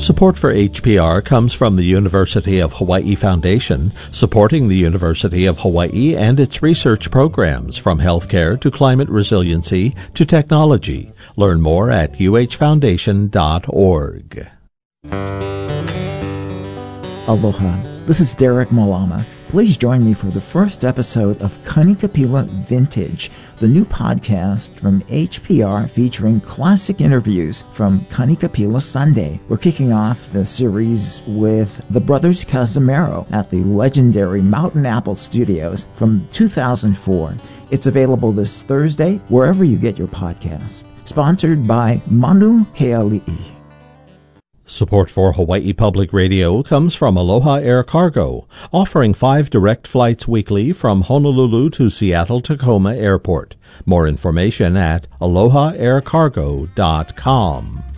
Support for HPR comes from the University of Hawaii Foundation, supporting the University of Hawaii and its research programs from healthcare to climate resiliency to technology. Learn more at uhfoundation.org. Aloha, this is Derek Malama. Please join me for the first episode of Kanikapila Vintage, the new podcast from HPR featuring classic interviews from Kanikapila Sunday. We're kicking off the series with the Brothers Casimiro at the legendary Mountain Apple Studios from 2004. It's available this Thursday wherever you get your podcast. Sponsored by Manu Heali'i. Support for Hawaii Public Radio comes from Aloha Air Cargo, offering 5 direct flights weekly from Honolulu to Seattle-Tacoma Airport. More information at aloha.aircargo.com.